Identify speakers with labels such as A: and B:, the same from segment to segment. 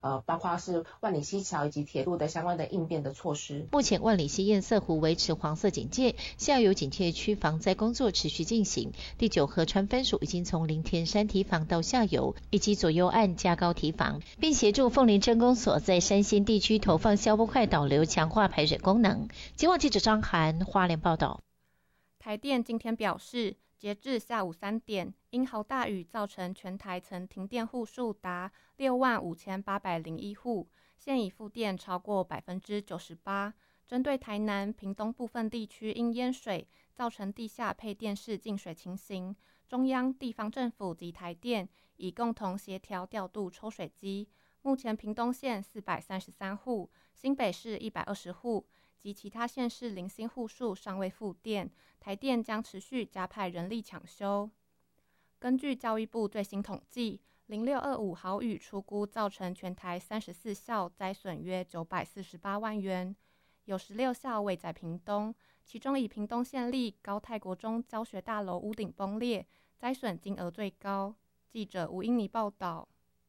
A: 包括是万里溪桥以及铁路的相关的应变的措施。
B: 目前万里溪堰塞湖维持黄色警戒，下游警戒区防灾工作持续进行。第9河川分署已经从林田山堤防到下游，以及左右岸加高堤防，并协助凤林镇公所在山心地区投放消波块导流，强化排水功能。警广记者张涵花莲报道。
C: 台电今天表示，截至下午3点，因豪大雨造成全台曾停电户数达65801户，现已复电超过98%。针对台南、屏东部分地区因淹水造成地下配电室进水情形，中央、地方政府及台电已共同协调调度抽水机。目前屏东县433户、新北市120户及其他县市零星户数尚未复电，台电将持续加派人力抢修。根据教育部最新统计，0625豪雨初估造成全台34校灾损约948万元，有16校位在屏东，其中以屏东县立高泰国中教学大楼屋顶崩裂，灾损金额最高。记者吴英妮报道。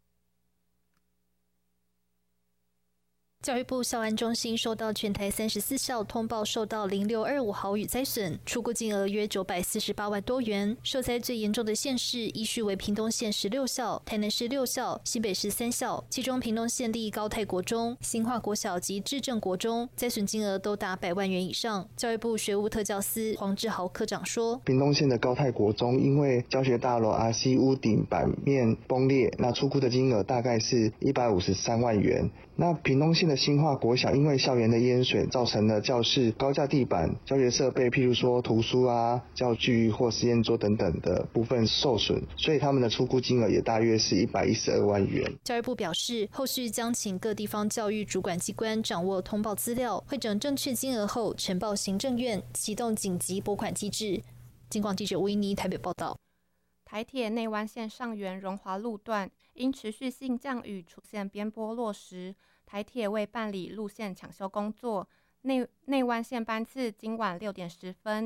D: 教育部校安中心收到全台34校通报受到0625豪雨灾损，初估金额约948万多元。受灾最严重的县市依序为屏东县16校、台南市6校、新北市3校，其中屏东县立高泰国中、新化国小及志正国中灾损金额都达100万元以上。教育部学务特教司黄志豪科长说，
E: 屏东县的高泰国中因为教学大楼 RC 屋顶板面崩裂，那初估的金额大概是153万元。那屏东县的新化国小因为校园的淹水，造成了教室高架地板、教学设备，譬如说图书啊、教具或实验桌等等的部分受损，所以他们的初估金额也大约是112万元。
D: 教育部表示，后续将请各地方教育主管机关掌握通报资料，汇整正确金额后呈报行政院，启动紧急拨款机制。警广记者吴依妮台北报道。
C: 台铁内湾线上元荣华路段因持续性降雨出现边坡落石，台铁为办理路线抢修工作，内湾线班次今晚6点10分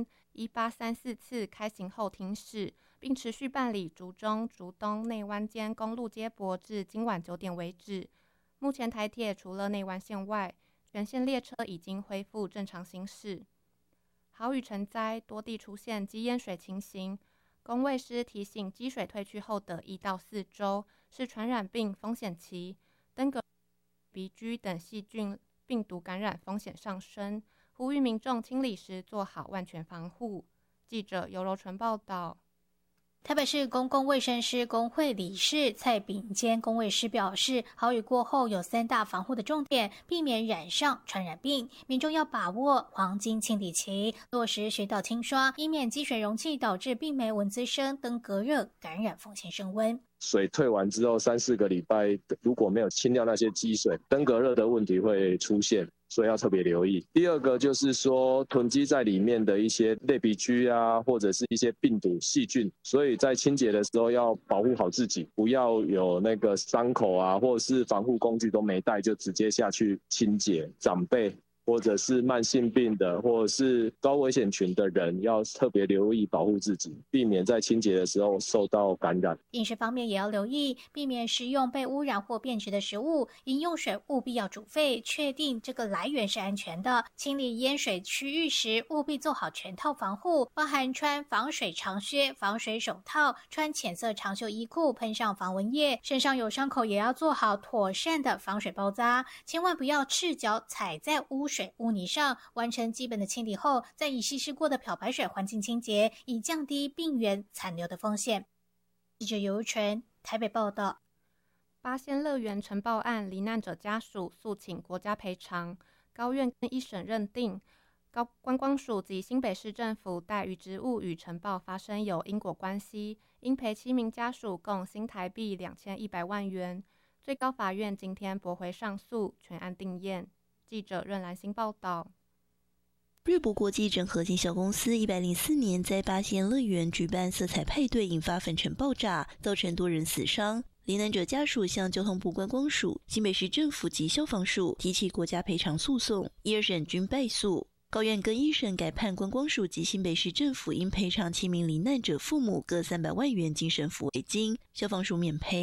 C: 1834次开行后停驶，并持续办理竹中、竹东、内湾间公路接驳至今晚9点为止。目前台铁除了内湾线外，全线列车已经恢复正常行驶。豪雨成灾，多地出现积淹水情形。公卫师提醒，积水退去后的1到4周是传染病风险期，登革、鼻疽等细菌病毒感染风险上升，呼吁民众清理时做好万全防护。记者尤柔纯报道。
F: 台北市公共卫生师工会理事蔡炳坚公卫师表示，豪雨过后有3大防护的重点，避免染上传染病，民众要把握黄金清理期，落实水道清刷，以免积水容器导致病媒蚊滋生、登革热感染风险升温。
G: 水退完之后3-4个礼拜，如果没有清掉那些积水，登革热的问题会出现，所以要特别留意。第二个就是说囤积在里面的一些类鼻疽啊，或者是一些病毒细菌，所以在清洁的时候要保护好自己，不要有那个伤口啊，或者是防护工具都没带就直接下去清洁。长辈或者是慢性病的，或者是高危险群的人，要特别留意保护自己，避免在清洁的时候受到感染。
F: 饮食方面也要留意，避免食用被污染或变质的食物，饮用水务必要煮沸，确定这个来源是安全的。清理淹水区域时，务必做好全套防护，包含穿防水长靴、防水手套，穿浅色长袖衣裤，喷上防蚊液，身上有伤口也要做好妥善的防水包扎，千万不要赤脚踩在污水污泥上。完成基本的清理后，再以稀释过的漂白水环境清洁，以降低病原残留的风险。记者尤纯台北报道。
C: 八仙乐园尘爆案罹难者家属诉请国家赔偿，高院跟一审认定观光署及新北市政府代于职务与尘爆发生有因果关系，应赔7名家属共新台币2100万元。最高法院今天驳回上诉，全案定验。记者任兰心报道。
H: 瑞博国际整合经销公司104年在八仙乐园举办色彩派对，引发粉尘爆炸，造成多人死伤。罹难者家属向交通部观光署、新北市政府及消防署提起国家赔偿诉讼，1、2审均败诉。高院跟1审改判观光署及新北市政府应赔偿7名罹难者父母各300万元精神抚慰金，消防署免赔。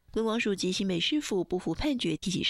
H: 观光署及新北市府不服判决，提起